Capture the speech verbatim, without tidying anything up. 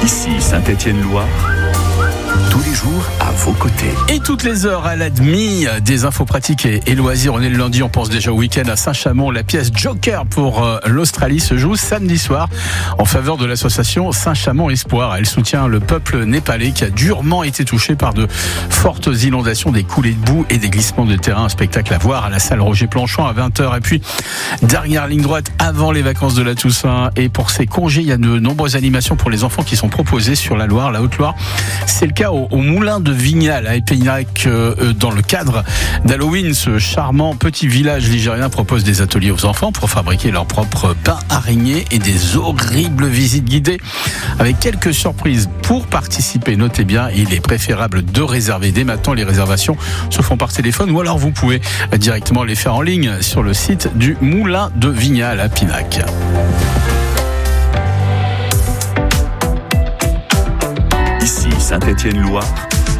Ici Saint-Étienne-Loire, tous les jours à vos côtés. Et toutes les heures à la demi, des infos pratiques et, et loisirs. On est le lundi, on pense déjà au week-end à Saint-Chamond. La pièce Joker pour euh, l'Australie se joue samedi soir en faveur de l'association Saint-Chamond Espoir. Elle soutient le peuple népalais qui a durement été touché par de fortes inondations, des coulées de boue et des glissements de terrain. Un spectacle à voir à la salle Roger Planchon à vingt heures. Et puis, dernière ligne droite avant les vacances de la Toussaint. Et pour ces congés, il y a de nombreuses animations pour les enfants qui sont proposées sur la Loire, la Haute-Loire. C'est le cas au, au Moulin de Vignal à Épinac, euh, dans le cadre d'Halloween. Ce charmant petit village ligérien propose des ateliers aux enfants pour fabriquer leur propre pain araignée et des horribles visites guidées avec quelques surprises. Pour participer, notez bien, il est préférable de réserver dès maintenant. Les réservations se font par téléphone ou alors vous pouvez directement les faire en ligne sur le site du Moulin de Vignal à Pinac. Ici Saint-Étienne-Loire,